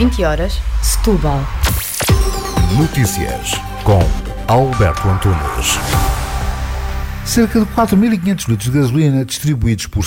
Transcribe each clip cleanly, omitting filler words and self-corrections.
20h, Setúbal. Notícias com Alberto Antunes. Cerca de 4.500 litros de gasolina distribuídos por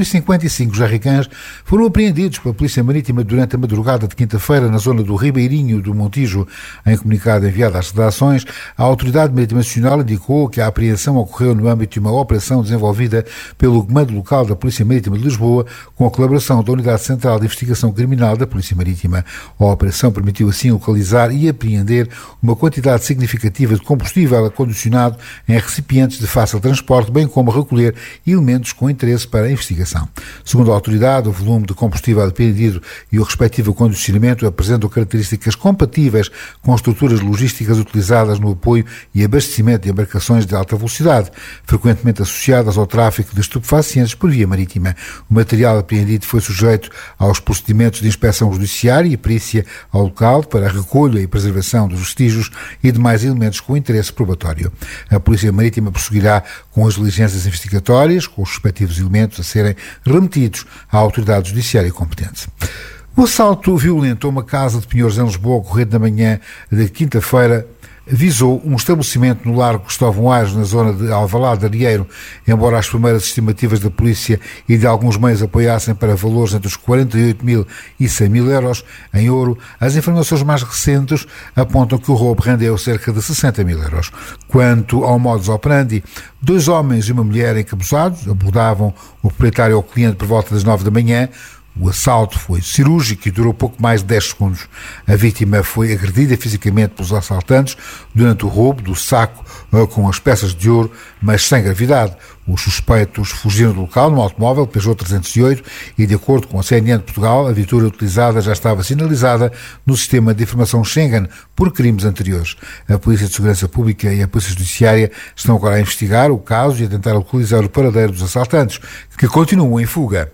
155 jerrycans foram apreendidos pela Polícia Marítima durante a madrugada de quinta-feira na zona do Ribeirinho do Montijo. Em comunicado enviado às redações, a Autoridade Marítima Nacional indicou que a apreensão ocorreu no âmbito de uma operação desenvolvida pelo Comando Local da Polícia Marítima de Lisboa com a colaboração da Unidade Central de Investigação Criminal da Polícia Marítima. A operação permitiu assim localizar e apreender uma quantidade significativa de combustível acondicionado em recipientes de fácil transporte, bem como recolher elementos com interesse para a investigação. Segundo a autoridade, o volume de combustível apreendido e o respectivo acondicionamento apresentam características compatíveis com as estruturas logísticas utilizadas no apoio e abastecimento de embarcações de alta velocidade, frequentemente associadas ao tráfico de estupefacientes por via marítima. O material apreendido foi sujeito aos procedimentos de inspeção judiciária e perícia ao local para a recolha e preservação dos vestígios e demais elementos com interesse probatório. A Polícia Marítima prosseguirá com as diligências investigatórias, com os respectivos elementos a serem remetidos à autoridade judiciária competente. O assalto violento a uma casa de Pinheiros em Lisboa, ocorrido na manhã de quinta-feira, visou um estabelecimento no Largo Cristóvão Aires, na zona de Alvalade de Arieiro. Embora as primeiras estimativas da polícia e de alguns meios apoiassem para valores entre os 48.000 e 100.000 euros em ouro, as informações mais recentes apontam que o roubo rendeu cerca de 60.000 euros. Quanto ao modus operandi, 2 homens e uma mulher encapuzados abordavam o proprietário ou cliente por volta das 9 da manhã. O assalto foi cirúrgico e durou pouco mais de 10 segundos. A vítima foi agredida fisicamente pelos assaltantes durante o roubo do saco com as peças de ouro, mas sem gravidade. Os suspeitos fugiram do local num automóvel Peugeot 308 e, de acordo com a CNN de Portugal, a viatura utilizada já estava sinalizada no sistema de informação Schengen por crimes anteriores. A Polícia de Segurança Pública e a Polícia Judiciária estão agora a investigar o caso e a tentar localizar o paradeiro dos assaltantes, que continuam em fuga.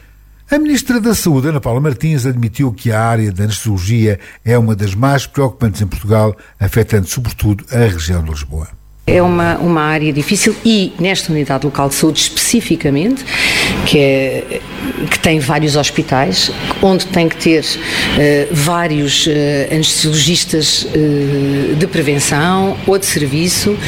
A Ministra da Saúde, Ana Paula Martins, admitiu que a área da anestesiologia é uma das mais preocupantes em Portugal, afetando sobretudo a região de Lisboa. É uma área difícil e, nesta unidade local de saúde especificamente, que tem vários hospitais, onde tem que ter vários anestesiologistas de prevenção ou de serviço,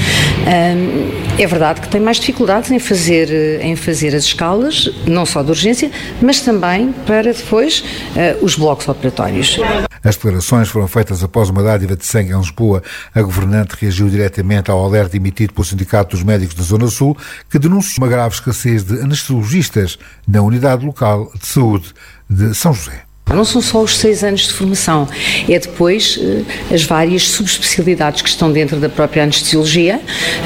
é verdade que tem mais dificuldades em fazer as escalas, não só de urgência, mas também para depois os blocos operatórios. As declarações foram feitas após uma dádiva de sangue em Lisboa. A governante reagiu diretamente ao alerta emitido pelo Sindicato dos Médicos da Zona Sul, que denunciou uma grave escassez de anestesiologistas na Unidade Local de Saúde de São José. Não são só os 6 anos de formação, é depois as várias subespecialidades que estão dentro da própria anestesiologia,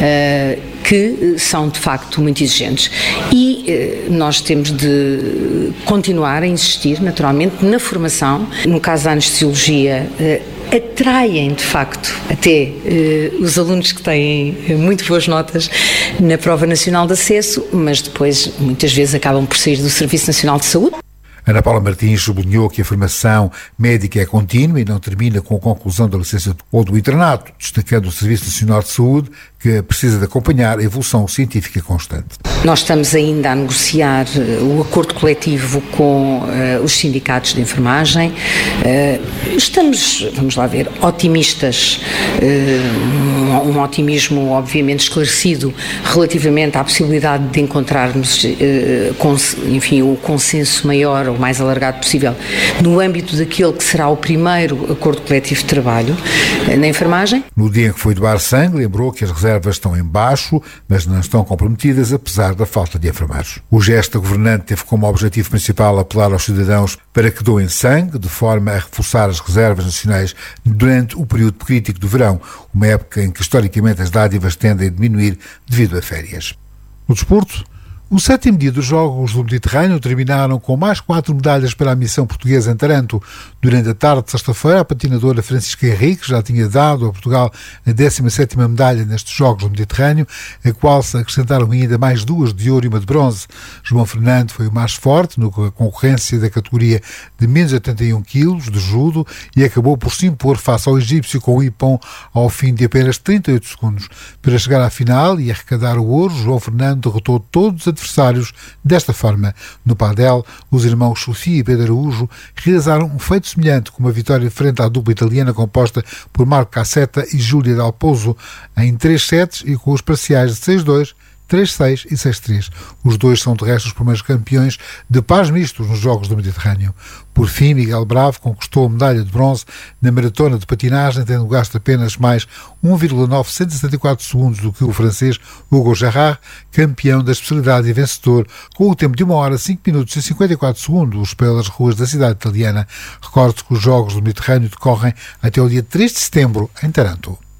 que são de facto muito exigentes. E nós temos de continuar a insistir, naturalmente, na formação. No caso da anestesiologia, atraem, de facto, até os alunos que têm muito boas notas na Prova Nacional de Acesso, mas depois, muitas vezes, acabam por sair do Serviço Nacional de Saúde. Ana Paula Martins sublinhou que a formação médica é contínua e não termina com a conclusão da licença ou do internato, destacando o Serviço Nacional de Saúde, que precisa de acompanhar a evolução científica constante. Nós estamos ainda a negociar o acordo coletivo com os sindicatos de enfermagem. Estamos, vamos lá ver, otimistas, um otimismo obviamente esclarecido relativamente à possibilidade de encontrarmos, o consenso maior, o mais alargado possível, no âmbito daquele que será o primeiro acordo coletivo de trabalho na enfermagem. No dia em que foi doar sangue, lembrou que as reservas estão em baixo, mas não estão comprometidas, apesar da falta de enfermeiros. O gesto da governante teve como objetivo principal apelar aos cidadãos para que doem sangue, de forma a reforçar as reservas nacionais durante o período crítico do verão, uma época em que historicamente as dádivas tendem a diminuir devido a férias. No desporto, o 7º dia dos Jogos do Mediterrâneo terminaram com mais 4 medalhas para a missão portuguesa em Taranto. Durante a tarde de sexta-feira, a patinadora Francisca Henrique já tinha dado a Portugal a 17ª medalha nestes Jogos do Mediterrâneo, a qual se acrescentaram ainda mais 2 de ouro e uma de bronze. João Fernando foi o mais forte na concorrência da categoria de menos 81 kg de judo e acabou por se impor face ao egípcio com o Ipon ao fim de apenas 38 segundos. Para chegar à final e arrecadar o ouro, João Fernando derrotou todos os adversários desta forma. No padel, os irmãos Sofia e Pedro Araújo realizaram um feito semelhante com uma vitória frente à dupla italiana composta por Marco Cassetta e Júlia Dal Pozzo em 3 sets e com os parciais de 6-2, 3-6 e 6-3. Os dois são de resto os primeiros campeões de pares mistos nos Jogos do Mediterrâneo. Por fim, Miguel Bravo conquistou a medalha de bronze na maratona de patinagem, tendo gasto apenas mais 1,974 segundos do que o francês Hugo Gerard, campeão da especialidade e vencedor, com o tempo de 1 hora, 5 minutos e 54 segundos pelas ruas da cidade italiana. Recorde-se que os Jogos do Mediterrâneo decorrem até o dia 3 de setembro, em Taranto.